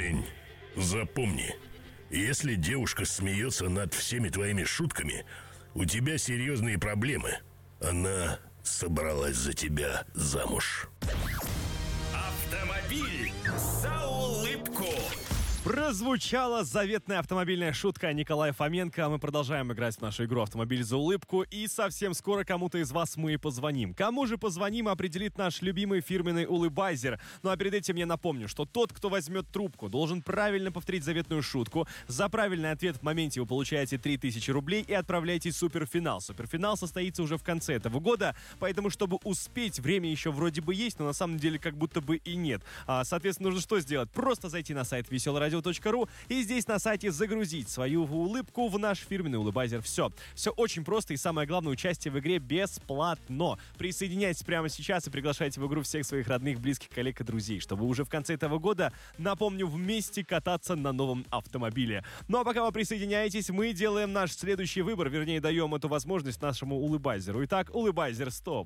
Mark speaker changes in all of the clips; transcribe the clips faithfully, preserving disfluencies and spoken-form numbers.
Speaker 1: Парень, запомни, если девушка смеется над всеми твоими шутками, у тебя серьезные проблемы. Она собралась за тебя замуж.
Speaker 2: Автомобиль за улыбку.
Speaker 3: Прозвучала заветная автомобильная шутка Николая Фоменко. Мы продолжаем играть в нашу игру «Автомобиль за улыбку». И совсем скоро кому-то из вас мы и позвоним. Кому же позвоним, определит наш любимый фирменный улыбайзер. Ну а перед этим я напомню, что тот, кто возьмет трубку, должен правильно повторить заветную шутку. За правильный ответ в моменте вы получаете три тысячи рублей и отправляете в суперфинал. Суперфинал состоится уже в конце этого года, поэтому, чтобы успеть, время еще вроде бы есть, но на самом деле как будто бы и нет. А, соответственно, нужно что сделать? Просто зайти на сайт веселый радио точка ру и здесь на сайте загрузить свою улыбку в наш фирменный улыбайзер. Все. Все очень просто и самое главное, участие в игре бесплатно. Присоединяйтесь прямо сейчас и приглашайте в игру всех своих родных, близких, коллег и друзей, чтобы уже в конце этого года, напомню, вместе кататься на новом автомобиле. Ну а пока вы присоединяетесь, мы делаем наш следующий выбор, вернее, даем эту возможность нашему улыбайзеру. Итак, улыбайзер, стоп.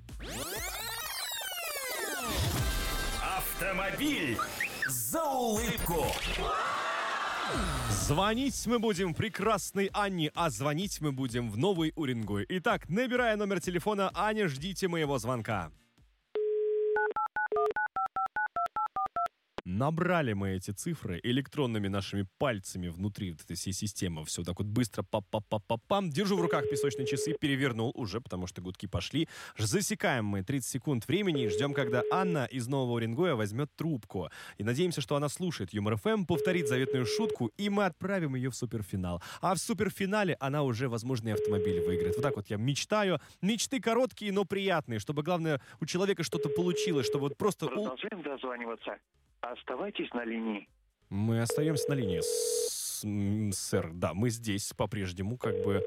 Speaker 2: Автомобиль за улыбку.
Speaker 3: Звонить мы будем прекрасной Анне, а звонить мы будем в Новый Уренгой. Итак, набирая номер телефона, Аня, ждите моего звонка. Набрали мы эти цифры электронными нашими пальцами внутри вот этой всей системы. Все так вот быстро па-па-па-па-пам. Держу в руках песочные часы, перевернул уже, потому что гудки пошли. Засекаем мы тридцать секунд времени и ждем, когда Анна из Нового Уренгоя возьмет трубку. И надеемся, что она слушает Юмор эф эм, повторит заветную шутку, и мы отправим ее в суперфинал. А в суперфинале она уже, возможно, и автомобиль выиграет. Вот так вот я мечтаю. Мечты короткие, но приятные, чтобы, главное, у человека что-то получилось, чтобы вот просто...
Speaker 4: Продолжаем дозваниваться. Оставайтесь на линии.
Speaker 3: Мы остаемся на линии, с- м, сэр. Да, мы здесь по-прежнему, как бы.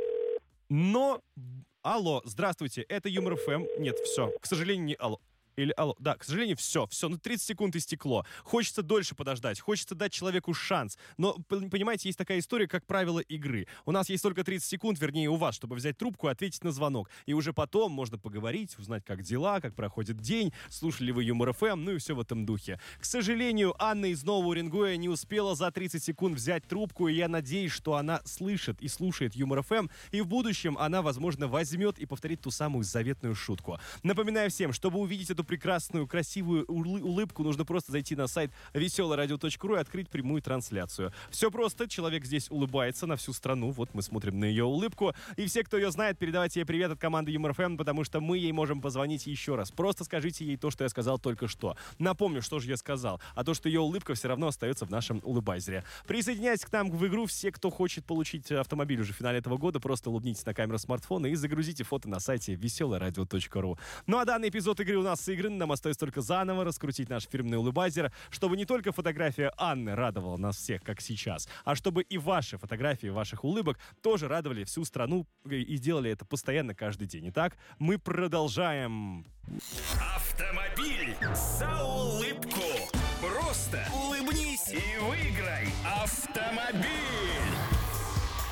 Speaker 3: Но... Алло, здравствуйте, это Юмор эф эм. Нет, все, к сожалению, не алло. Или алло. Да, к сожалению, все, все, ну тридцать секунд истекло. Хочется дольше подождать, хочется дать человеку шанс. Но, понимаете, есть такая история, как правило игры. У нас есть только тридцать секунд, вернее, у вас, чтобы взять трубку и ответить на звонок. И уже потом можно поговорить, узнать, как дела, как проходит день, слушали вы Юмор эф эм, ну и все в этом духе. К сожалению, Анна из Нового Уренгоя не успела за тридцать секунд взять трубку, и я надеюсь, что она слышит и слушает Юмор эф эм, и в будущем она, возможно, возьмет и повторит ту самую заветную шутку. Напоминаю всем, чтобы увидеть эту прекрасную, красивую улы- улыбку, нужно просто зайти на сайт веселый радио точка ру и открыть прямую трансляцию. Все просто, человек здесь улыбается на всю страну, вот мы смотрим на ее улыбку, и все, кто ее знает, передавайте ей привет от команды Юмор эф эм, потому что мы ей можем позвонить еще раз. Просто скажите ей то, что я сказал только что. Напомню, что же я сказал, а то, что ее улыбка все равно остается в нашем улыбайзере. Присоединяйтесь к нам в игру, все, кто хочет получить автомобиль уже в финале этого года, просто улыбнитесь на камеру смартфона и загрузите фото на сайте веселый радио точка ру. Ну а данный эпизод игры у нас сыгран. Нам остается только заново раскрутить наш фирменный улыбайзер, чтобы не только фотография Анны радовала нас всех, как сейчас, а чтобы и ваши фотографии ваших улыбок тоже радовали всю страну и делали это постоянно каждый день. Итак, мы продолжаем.
Speaker 2: Автомобиль за улыбку. Просто улыбнись и выиграй автомобиль.